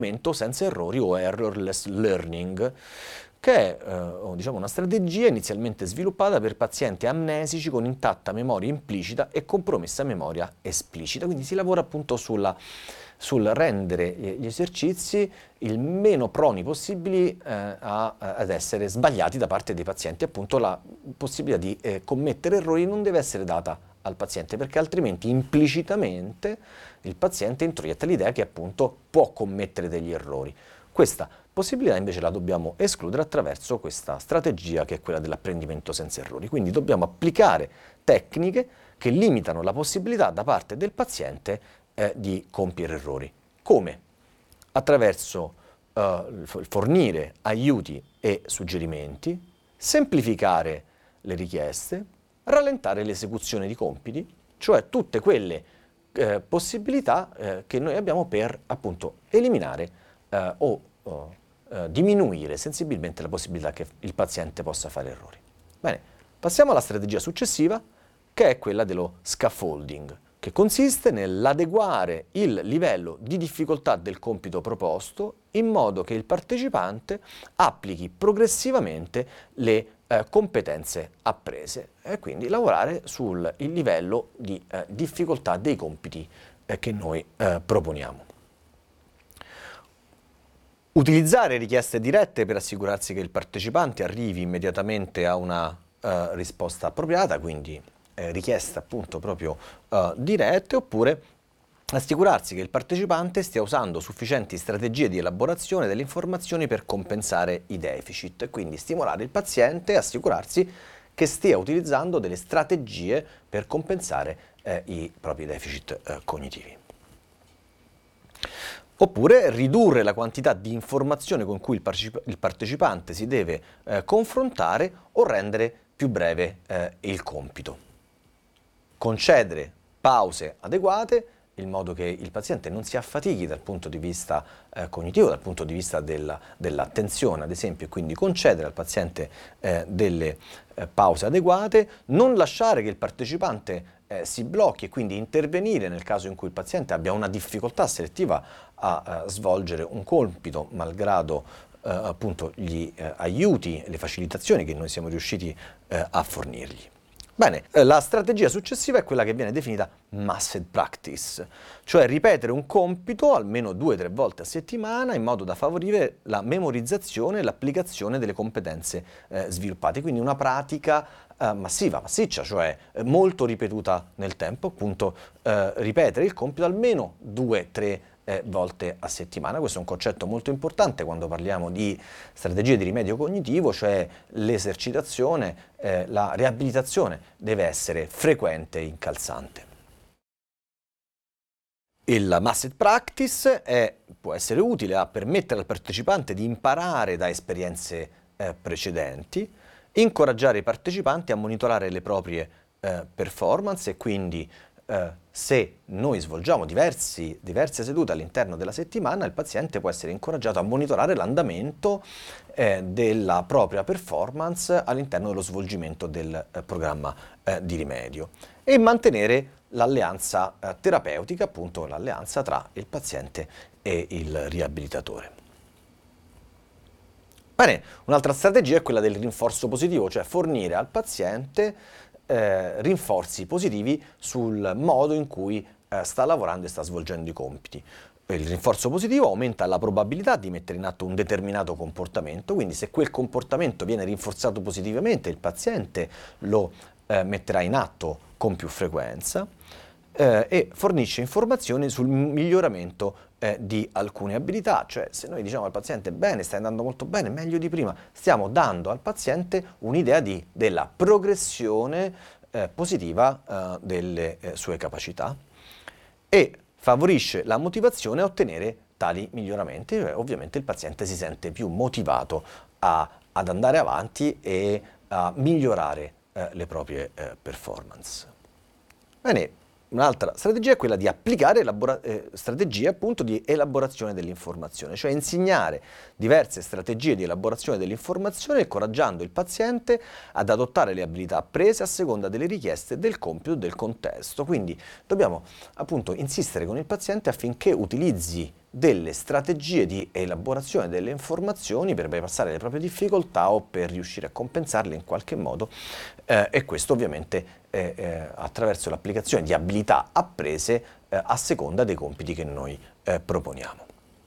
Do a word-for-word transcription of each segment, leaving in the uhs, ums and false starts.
senza errori o errorless learning, che è eh, diciamo una strategia inizialmente sviluppata per pazienti amnesici con intatta memoria implicita e compromessa memoria esplicita. Quindi si lavora appunto sulla, sul rendere gli esercizi il meno proni possibili eh, a, ad essere sbagliati da parte dei pazienti. Appunto la possibilità di eh, commettere errori non deve essere data al paziente, perché altrimenti implicitamente il paziente introietta l'idea che appunto può commettere degli errori. Questa possibilità invece la dobbiamo escludere attraverso questa strategia che è quella dell'apprendimento senza errori. Quindi dobbiamo applicare tecniche che limitano la possibilità da parte del paziente eh, di compiere errori. Come? Attraverso eh, fornire aiuti e suggerimenti, semplificare le richieste, rallentare l'esecuzione di compiti, cioè tutte quelle eh, possibilità eh, che noi abbiamo per appunto eliminare eh, o, o eh, diminuire sensibilmente la possibilità che il paziente possa fare errori. Bene, passiamo alla strategia successiva, che è quella dello scaffolding, che consiste nell'adeguare il livello di difficoltà del compito proposto in modo che il partecipante applichi progressivamente le eh, competenze apprese e quindi lavorare sul il livello di eh, difficoltà dei compiti eh, che noi eh, proponiamo. Utilizzare richieste dirette per assicurarsi che il partecipante arrivi immediatamente a una eh, risposta appropriata, quindi eh, richieste appunto proprio eh, dirette, oppure assicurarsi che il partecipante stia usando sufficienti strategie di elaborazione delle informazioni per compensare i deficit, quindi stimolare il paziente e assicurarsi che stia utilizzando delle strategie per compensare eh, i propri deficit eh, cognitivi. Oppure ridurre la quantità di informazione con cui il, partecipa- il partecipante si deve eh, confrontare o rendere più breve eh, il compito. Concedere pause adeguate in modo che il paziente non si affatichi dal punto di vista eh, cognitivo, dal punto di vista della, dell'attenzione, ad esempio, e quindi concedere al paziente eh, delle eh, pause adeguate, non lasciare che il partecipante eh, si blocchi e quindi intervenire nel caso in cui il paziente abbia una difficoltà selettiva a, a svolgere un compito, malgrado eh, appunto gli eh, aiuti e le facilitazioni che noi siamo riusciti eh, a fornirgli. Bene, la strategia successiva è quella che viene definita massed practice, cioè ripetere un compito almeno due o tre volte a settimana in modo da favorire la memorizzazione e l'applicazione delle competenze eh, sviluppate, quindi una pratica eh, massiva, massiccia, cioè eh, molto ripetuta nel tempo, appunto eh, ripetere il compito almeno due o tre Eh, volte a settimana. Questo è un concetto molto importante quando parliamo di strategie di rimedio cognitivo, cioè l'esercitazione, eh, la riabilitazione deve essere frequente e incalzante. Il massed practice è, può essere utile a permettere al partecipante di imparare da esperienze eh, precedenti, incoraggiare i partecipanti a monitorare le proprie eh, performance e quindi Uh, se noi svolgiamo diversi, diverse sedute all'interno della settimana, il paziente può essere incoraggiato a monitorare l'andamento eh, della propria performance all'interno dello svolgimento del eh, programma eh, di rimedio e mantenere l'alleanza eh, terapeutica, appunto l'alleanza tra il paziente e il riabilitatore. Bene, un'altra strategia è quella del rinforzo positivo, cioè fornire al paziente Eh, rinforzi positivi sul modo in cui eh, sta lavorando e sta svolgendo i compiti. Il rinforzo positivo aumenta la probabilità di mettere in atto un determinato comportamento, quindi se quel comportamento viene rinforzato positivamente, il paziente lo eh, metterà in atto con più frequenza eh, e fornisce informazioni sul miglioramento eh, di alcune abilità, cioè se noi diciamo al paziente bene, stai andando molto bene, meglio di prima, stiamo dando al paziente un'idea di, della progressione eh, positiva eh, delle eh, sue capacità e favorisce la motivazione a ottenere tali miglioramenti. E ovviamente il paziente si sente più motivato a, ad andare avanti e a migliorare eh, le proprie eh, performance. Bene. Un'altra strategia è quella di applicare elabora- eh, strategie appunto di elaborazione dell'informazione, cioè insegnare diverse strategie di elaborazione dell'informazione, incoraggiando il paziente ad adottare le abilità apprese a seconda delle richieste del compito e del contesto. Quindi dobbiamo appunto insistere con il paziente affinché utilizzi delle strategie di elaborazione delle informazioni per bypassare le proprie difficoltà o per riuscire a compensarle in qualche modo, eh, e questo ovviamente eh, eh, attraverso l'applicazione di abilità apprese eh, a seconda dei compiti che noi eh, proponiamo.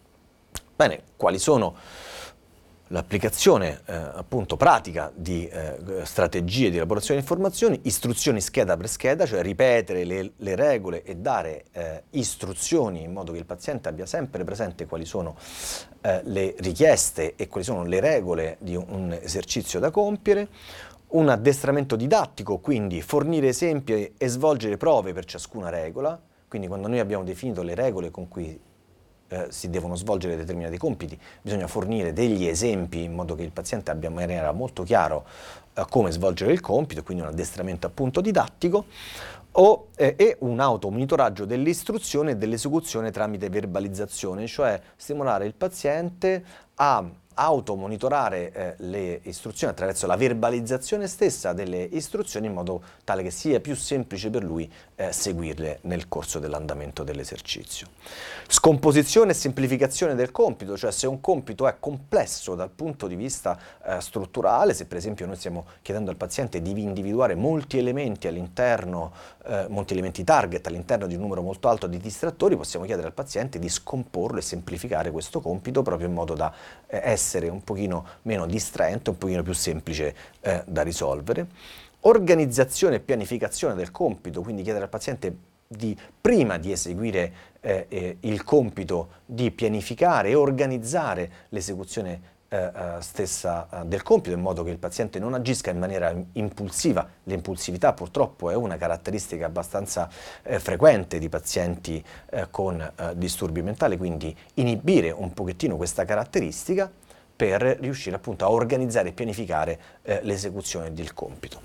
Bene, quali sono l'applicazione eh, appunto pratica di eh, strategie di elaborazione di informazioni? Istruzioni scheda per scheda, cioè ripetere le, le regole e dare eh, istruzioni in modo che il paziente abbia sempre presente quali sono eh, le richieste e quali sono le regole di un, un esercizio da compiere. Un addestramento didattico, quindi fornire esempi e svolgere prove per ciascuna regola. Quindi quando noi abbiamo definito le regole con cui eh, si devono svolgere determinati compiti, bisogna fornire degli esempi in modo che il paziente abbia in maniera molto chiaro eh, come svolgere il compito, quindi un addestramento appunto didattico, o, eh, e un automonitoraggio dell'istruzione e dell'esecuzione tramite verbalizzazione, cioè stimolare il paziente a automonitorare eh, le istruzioni attraverso la verbalizzazione stessa delle istruzioni in modo tale che sia più semplice per lui eh, seguirle nel corso dell'andamento dell'esercizio. Scomposizione e semplificazione del compito, cioè se un compito è complesso dal punto di vista eh, strutturale, se per esempio noi stiamo chiedendo al paziente di individuare molti elementi all'interno, eh, molti elementi target all'interno di un numero molto alto di distrattori, possiamo chiedere al paziente di scomporlo e semplificare questo compito proprio in modo da eh, essere essere un pochino meno distraente, un pochino più semplice eh, da risolvere. Organizzazione e pianificazione del compito, quindi chiedere al paziente di, prima di eseguire eh, eh, il compito, di pianificare e organizzare l'esecuzione eh, eh, stessa eh, del compito in modo che il paziente non agisca in maniera impulsiva. L'impulsività purtroppo è una caratteristica abbastanza eh, frequente di pazienti eh, con eh, disturbi mentali, quindi inibire un pochettino questa caratteristica per riuscire appunto a organizzare e pianificare eh, l'esecuzione del compito.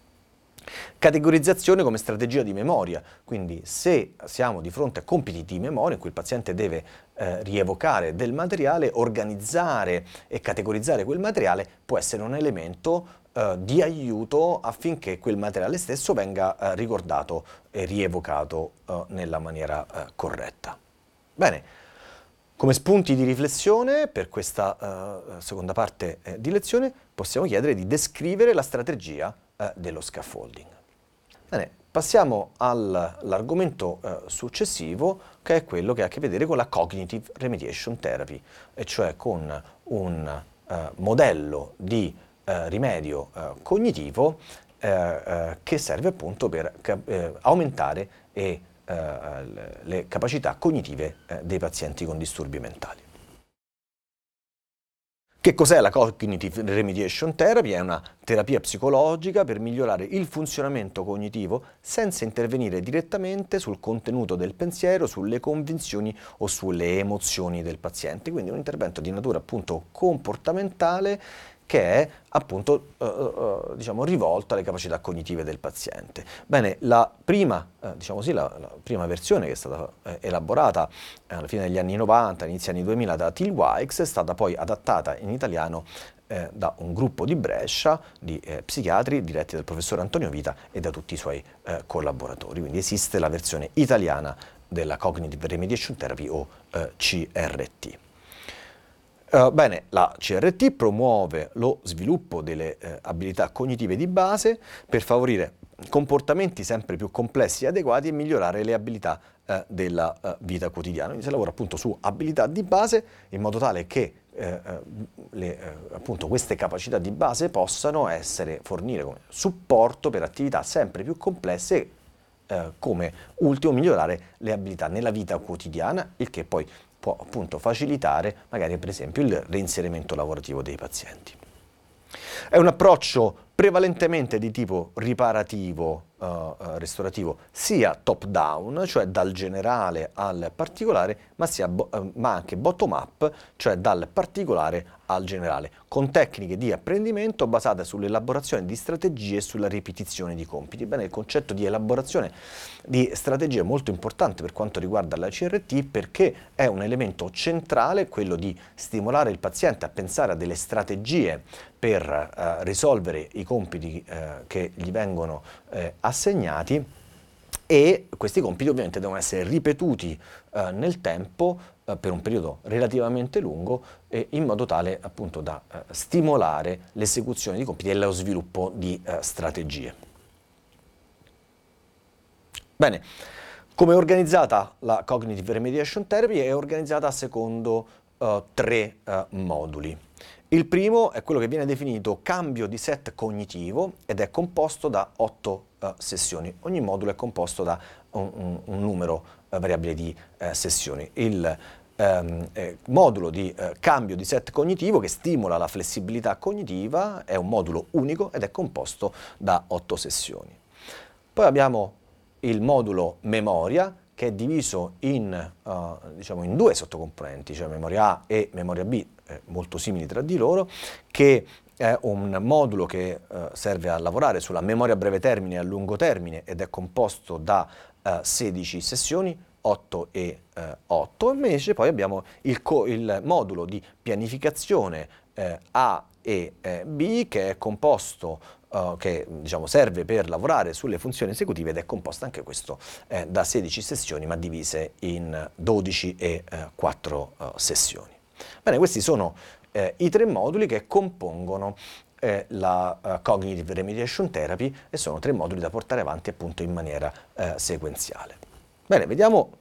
Categorizzazione come strategia di memoria, quindi se siamo di fronte a compiti di memoria in cui il paziente deve eh, rievocare del materiale, organizzare e categorizzare quel materiale può essere un elemento eh, di aiuto affinché quel materiale stesso venga eh, ricordato e rievocato eh, nella maniera eh, corretta. Bene. Come spunti di riflessione per questa uh, seconda parte eh, di lezione possiamo chiedere di descrivere la strategia uh, dello scaffolding. Bene, passiamo all'argomento uh, successivo, che è quello che ha a che vedere con la Cognitive Remediation Therapy, e cioè con un uh, modello di uh, rimedio uh, cognitivo uh, uh, che serve appunto per uh, aumentare e le capacità cognitive eh, dei pazienti con disturbi mentali. Che cos'è la Cognitive Remediation Therapy? È una terapia psicologica per migliorare il funzionamento cognitivo senza intervenire direttamente sul contenuto del pensiero, sulle convinzioni o sulle emozioni del paziente. Quindi un intervento di natura appunto comportamentale che è appunto eh, eh, diciamo, rivolto alle capacità cognitive del paziente. Bene, la prima, eh, diciamo sì, la, la prima versione che è stata eh, elaborata eh, alla fine degli anni novanta, inizi anni duemila da Tilwikes, è stata poi adattata in italiano eh, da un gruppo di Brescia di eh, psichiatri diretti dal professor Antonio Vita e da tutti i suoi eh, collaboratori. Quindi esiste la versione italiana della Cognitive Remediation Therapy o eh, C R T. Uh, bene, la C R T promuove lo sviluppo delle eh, abilità cognitive di base per favorire comportamenti sempre più complessi e adeguati e migliorare le abilità eh, della eh, vita quotidiana. Quindi si lavora appunto su abilità di base in modo tale che eh, le, eh, appunto queste capacità di base possano essere fornire come supporto per attività sempre più complesse e eh, come ultimo migliorare le abilità nella vita quotidiana, il che poi può appunto facilitare magari per esempio il reinserimento lavorativo dei pazienti. È un approccio prevalentemente di tipo riparativo, uh, uh, restorativo, sia top down, cioè dal generale al particolare, ma, sia bo- uh, ma anche bottom up, cioè dal particolare al generale, con tecniche di apprendimento basate sull'elaborazione di strategie e sulla ripetizione di compiti. Bene, il concetto di elaborazione di strategie è molto importante per quanto riguarda la C R T perché è un elemento centrale quello di stimolare il paziente a pensare a delle strategie per eh, risolvere i compiti eh, che gli vengono eh, assegnati, e questi compiti ovviamente devono essere ripetuti eh, nel tempo eh, per un periodo relativamente lungo, eh, in modo tale appunto da eh, stimolare l'esecuzione di compiti e lo sviluppo di eh, strategie. Bene, come è organizzata la Cognitive Remediation Therapy? È organizzata secondo uh, tre uh, moduli. Il primo è quello che viene definito cambio di set cognitivo ed è composto da otto uh, sessioni. Ogni modulo è composto da un, un, un numero uh, variabile di uh, sessioni. Il um, eh, modulo di uh, cambio di set cognitivo, che stimola la flessibilità cognitiva, è un modulo unico ed è composto da otto sessioni. Poi abbiamo il modulo memoria, che è diviso in, uh, diciamo in due sottocomponenti, cioè memoria A e memoria B, eh, molto simili tra di loro, che è un modulo che uh, serve a lavorare sulla memoria a breve termine e a lungo termine ed è composto da uh, sedici sessioni, otto e otto. Invece poi abbiamo il, il modulo di pianificazione eh, A e eh, B, che è composto Uh, che diciamo, serve per lavorare sulle funzioni esecutive ed è composta anche questo eh, da sedici sessioni, ma divise in dodici e quattro uh, sessioni. Bene, questi sono eh, i tre moduli che compongono eh, la uh, Cognitive Remediation Therapy e sono tre moduli da portare avanti appunto in maniera eh, sequenziale. Bene, vediamo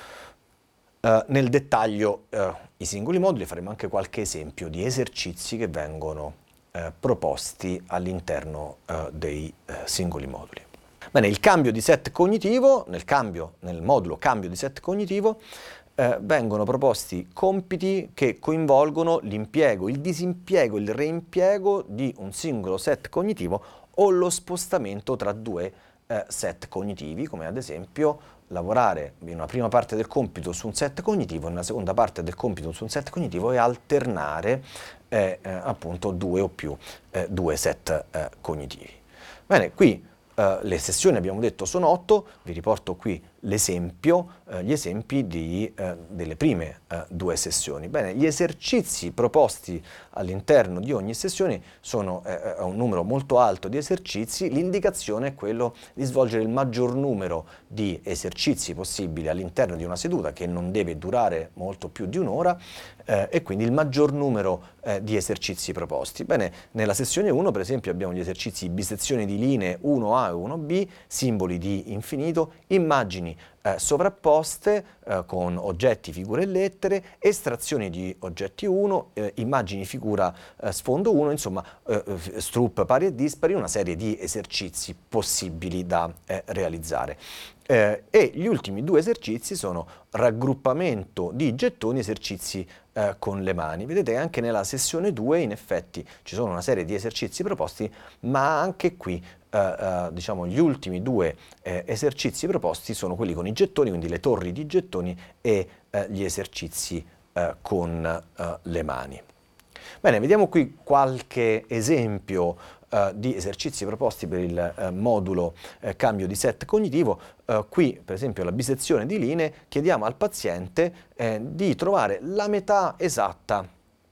uh, nel dettaglio uh, i singoli moduli, faremo anche qualche esempio di esercizi che vengono Eh, proposti all'interno eh, dei eh, singoli moduli. Bene, il cambio di set cognitivo, nel, cambio, nel modulo cambio di set cognitivo, eh, vengono proposti compiti che coinvolgono l'impiego, il disimpiego, il reimpiego di un singolo set cognitivo o lo spostamento tra due eh, set cognitivi, come ad esempio lavorare in una prima parte del compito su un set cognitivo, in una seconda parte del compito su un set cognitivo e alternare eh, eh, appunto due o più eh, due set eh, cognitivi. Bene, qui eh, le sessioni abbiamo detto sono otto, vi riporto qui l'esempio, eh, gli esempi di, eh, delle prime eh, due sessioni. Bene, gli esercizi proposti all'interno di ogni sessione sono eh, un numero molto alto di esercizi. L'indicazione è quello di svolgere il maggior numero di esercizi possibili all'interno di una seduta, che non deve durare molto più di un'ora, eh, e quindi il maggior numero eh, di esercizi proposti. Bene, nella sessione uno per esempio abbiamo gli esercizi bisezione di linee uno A e uno B, simboli di infinito, immagini Eh, sovrapposte eh, con oggetti, figure e lettere, estrazioni di oggetti uno, eh, immagini, figura, eh, sfondo uno, insomma eh, strup pari e dispari, una serie di esercizi possibili da eh, realizzare. Eh, e gli ultimi due esercizi sono raggruppamento di gettoni, esercizi eh, con le mani. Vedete, anche nella sessione due in effetti ci sono una serie di esercizi proposti, ma anche qui eh, eh, diciamo gli ultimi due eh, esercizi proposti sono quelli con i gettoni, quindi le torri di gettoni e eh, gli esercizi eh, con eh, le mani. Bene, vediamo qui qualche esempio Uh, di esercizi proposti per il uh, modulo uh, cambio di set cognitivo. Uh, qui, per esempio, la bisezione di linee, chiediamo al paziente eh, di trovare la metà esatta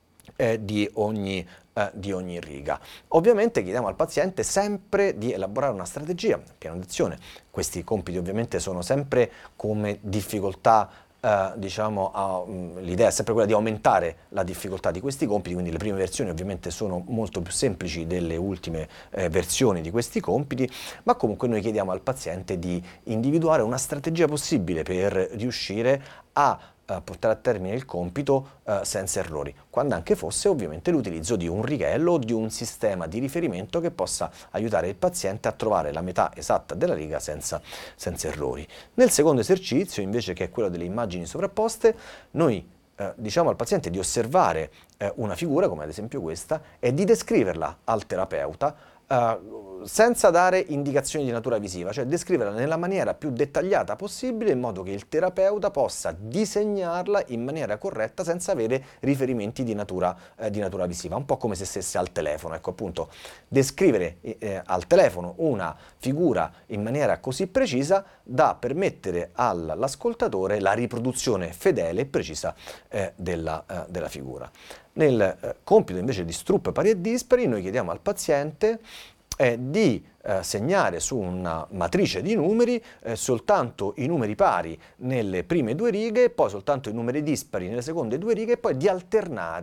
eh, di, ogni, eh, di ogni riga. Ovviamente chiediamo al paziente sempre di elaborare una strategia, piano d'azione. Questi compiti ovviamente sono sempre come difficoltà. Uh, diciamo, uh, l'idea è sempre quella di aumentare la difficoltà di questi compiti, quindi le prime versioni ovviamente sono molto più semplici delle ultime eh, versioni di questi compiti, ma comunque noi chiediamo al paziente di individuare una strategia possibile per riuscire a Uh, portare a termine il compito uh, senza errori, quando anche fosse ovviamente l'utilizzo di un righello o di un sistema di riferimento che possa aiutare il paziente a trovare la metà esatta della riga senza, senza errori. Nel secondo esercizio, invece, che è quello delle immagini sovrapposte, noi Uh, diciamo al paziente di osservare uh, una figura, come ad esempio questa, e di descriverla al terapeuta uh, senza dare indicazioni di natura visiva, cioè descriverla nella maniera più dettagliata possibile in modo che il terapeuta possa disegnarla in maniera corretta senza avere riferimenti di natura, uh, di natura visiva, un po' come se stesse al telefono. Ecco, appunto, descrivere eh, al telefono una figura in maniera così precisa da permettere all'ascoltatore la riproduzione fedele e precisa eh, della, eh, della figura. Nel eh, compito invece di strup pari e dispari noi chiediamo al paziente è di eh, segnare su una matrice di numeri eh, soltanto i numeri pari nelle prime due righe, poi soltanto i numeri dispari nelle seconde due righe, e poi di alternare